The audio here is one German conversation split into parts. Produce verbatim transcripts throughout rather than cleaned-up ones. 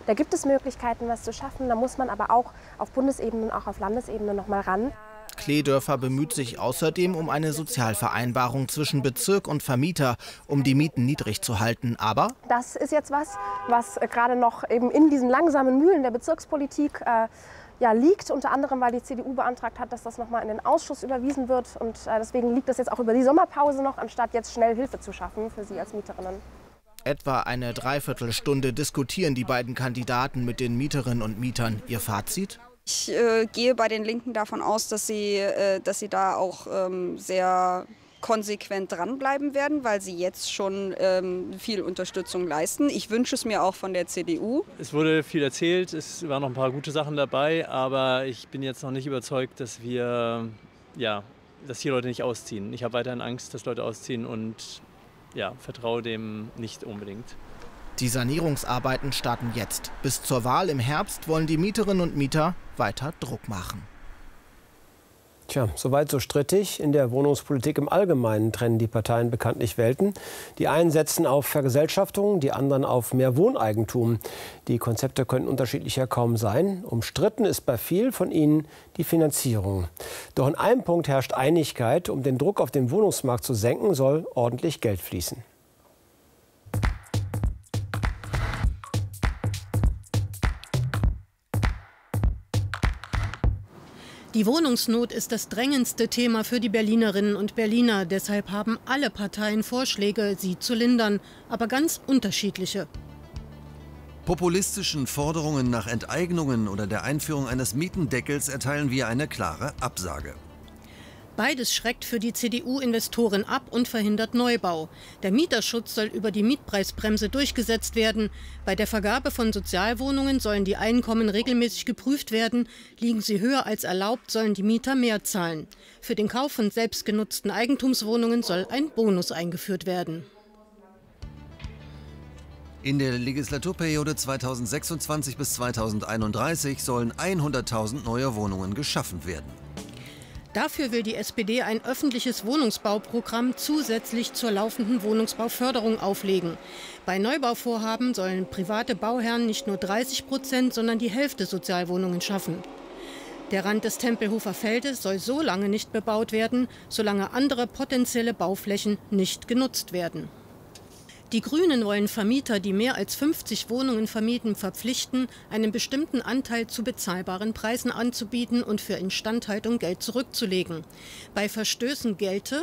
Da gibt es Möglichkeiten, was zu schaffen. Da muss man aber auch auf Bundesebene und auch auf Landesebene noch mal ran. Kledörfer bemüht sich außerdem um eine Sozialvereinbarung zwischen Bezirk und Vermieter, um die Mieten niedrig zu halten. Aber das ist jetzt was, was gerade noch eben in diesen langsamen Mühlen der Bezirkspolitik äh, ja, liegt. Unter anderem, weil die C D U beantragt hat, dass das noch mal in den Ausschuss überwiesen wird. Und äh, deswegen liegt das jetzt auch über die Sommerpause noch, anstatt jetzt schnell Hilfe zu schaffen für Sie als Mieterinnen. Etwa eine Dreiviertelstunde diskutieren die beiden Kandidaten mit den Mieterinnen und Mietern. Ihr Fazit? Ich äh, gehe bei den Linken davon aus, dass sie, äh, dass sie da auch ähm, sehr konsequent dranbleiben werden, weil sie jetzt schon ähm, viel Unterstützung leisten. Ich wünsche es mir auch von der C D U. Es wurde viel erzählt, es waren noch ein paar gute Sachen dabei, aber ich bin jetzt noch nicht überzeugt, dass wir, ja, dass hier Leute nicht ausziehen. Ich habe weiterhin Angst, dass Leute ausziehen und ja, vertraue dem nicht unbedingt. Die Sanierungsarbeiten starten jetzt. Bis zur Wahl im Herbst wollen die Mieterinnen und Mieter weiter Druck machen. Tja, soweit so strittig. In der Wohnungspolitik im Allgemeinen trennen die Parteien bekanntlich Welten. Die einen setzen auf Vergesellschaftung, die anderen auf mehr Wohneigentum. Die Konzepte können unterschiedlicher kaum sein. Umstritten ist bei vielen von ihnen die Finanzierung. Doch in einem Punkt herrscht Einigkeit: Um den Druck auf den Wohnungsmarkt zu senken, soll ordentlich Geld fließen. Die Wohnungsnot ist das drängendste Thema für die Berlinerinnen und Berliner. Deshalb haben alle Parteien Vorschläge, sie zu lindern, aber ganz unterschiedliche. Populistischen Forderungen nach Enteignungen oder der Einführung eines Mietendeckels erteilen wir eine klare Absage. Beides schreckt für die C D U-Investoren ab und verhindert Neubau. Der Mieterschutz soll über die Mietpreisbremse durchgesetzt werden. Bei der Vergabe von Sozialwohnungen sollen die Einkommen regelmäßig geprüft werden. Liegen sie höher als erlaubt, sollen die Mieter mehr zahlen. Für den Kauf von selbstgenutzten Eigentumswohnungen soll ein Bonus eingeführt werden. In der Legislaturperiode zweitausendsechsundzwanzig bis zweitausendeinunddreißig sollen hunderttausend neue Wohnungen geschaffen werden. Dafür will die S P D ein öffentliches Wohnungsbauprogramm zusätzlich zur laufenden Wohnungsbauförderung auflegen. Bei Neubauvorhaben sollen private Bauherren nicht nur dreißig Prozent, sondern die Hälfte Sozialwohnungen schaffen. Der Rand des Tempelhofer Feldes soll so lange nicht bebaut werden, solange andere potenzielle Bauflächen nicht genutzt werden. Die Grünen wollen Vermieter, die mehr als fünfzig Wohnungen vermieten, verpflichten, einen bestimmten Anteil zu bezahlbaren Preisen anzubieten und für Instandhaltung Geld zurückzulegen. Bei Verstößen gelte: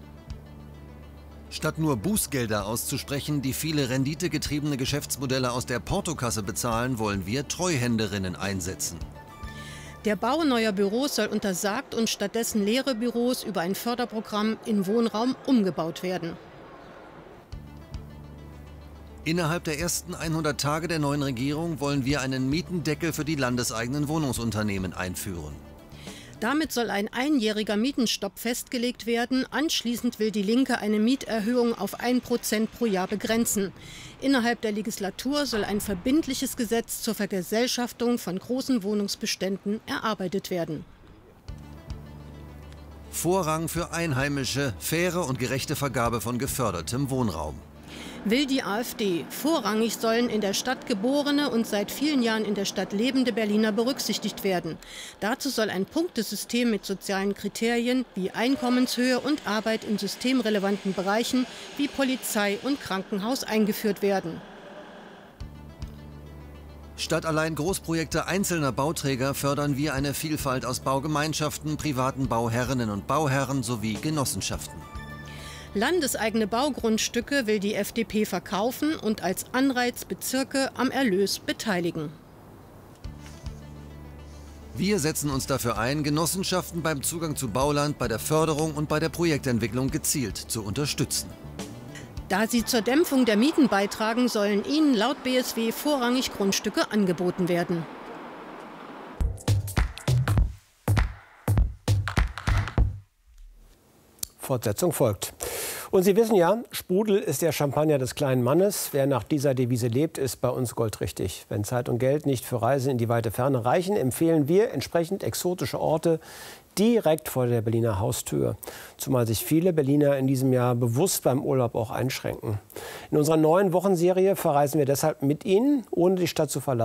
Statt nur Bußgelder auszusprechen, die viele renditegetriebene Geschäftsmodelle aus der Portokasse bezahlen, wollen wir Treuhänderinnen einsetzen. Der Bau neuer Büros soll untersagt und stattdessen leere Büros über ein Förderprogramm in Wohnraum umgebaut werden. Innerhalb der ersten hundert Tage der neuen Regierung wollen wir einen Mietendeckel für die landeseigenen Wohnungsunternehmen einführen. Damit soll ein einjähriger Mietenstopp festgelegt werden. Anschließend will die Linke eine Mieterhöhung auf ein Prozent pro Jahr begrenzen. Innerhalb der Legislatur soll ein verbindliches Gesetz zur Vergesellschaftung von großen Wohnungsbeständen erarbeitet werden. Vorrang für Einheimische, faire und gerechte Vergabe von gefördertem Wohnraum. Will die AfD. Vorrangig sollen in der Stadt geborene und seit vielen Jahren in der Stadt lebende Berliner berücksichtigt werden. Dazu soll ein Punktesystem mit sozialen Kriterien wie Einkommenshöhe und Arbeit in systemrelevanten Bereichen wie Polizei und Krankenhaus eingeführt werden. Statt allein Großprojekte einzelner Bauträger fördern wir eine Vielfalt aus Baugemeinschaften, privaten Bauherrinnen und Bauherren sowie Genossenschaften. Landeseigene Baugrundstücke will die F D P verkaufen und als Anreiz Bezirke am Erlös beteiligen. Wir setzen uns dafür ein, Genossenschaften beim Zugang zu Bauland, bei der Förderung und bei der Projektentwicklung gezielt zu unterstützen. Da sie zur Dämpfung der Mieten beitragen, sollen ihnen laut B S W vorrangig Grundstücke angeboten werden. Fortsetzung folgt. Und Sie wissen ja, Sprudel ist der Champagner des kleinen Mannes. Wer nach dieser Devise lebt, ist bei uns goldrichtig. Wenn Zeit und Geld nicht für Reisen in die weite Ferne reichen, empfehlen wir entsprechend exotische Orte direkt vor der Berliner Haustür. Zumal sich viele Berliner in diesem Jahr bewusst beim Urlaub auch einschränken. In unserer neuen Wochenserie verreisen wir deshalb mit Ihnen, ohne die Stadt zu verlassen.